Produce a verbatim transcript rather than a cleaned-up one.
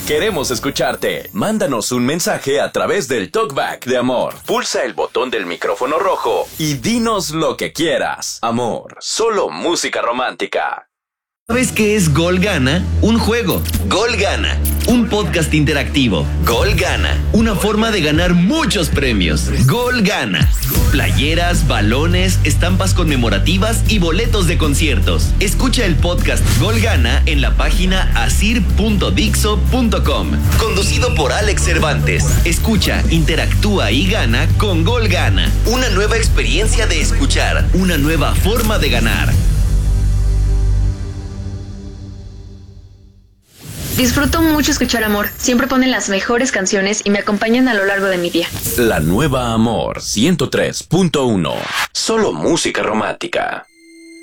Queremos escucharte. Mándanos un mensaje a través del Talkback de Amor. Pulsa el botón del micrófono rojo y dinos lo que quieras. Amor, solo música romántica. ¿Sabes qué es Gol Gana? Un juego. Gol Gana. Un podcast interactivo. Gol Gana. Una forma de ganar muchos premios. Gol Gana. Playeras, balones, estampas conmemorativas y boletos de conciertos. Escucha el podcast Gol Gana en la página asir punto dixo punto com. Conducido por Alex Cervantes. Escucha, interactúa y gana con Gol Gana. Una nueva experiencia de escuchar. Una nueva forma de ganar. Disfruto mucho escuchar Amor. Siempre ponen las mejores canciones y me acompañan a lo largo de mi día. La nueva Amor ciento tres punto uno. Solo música romántica.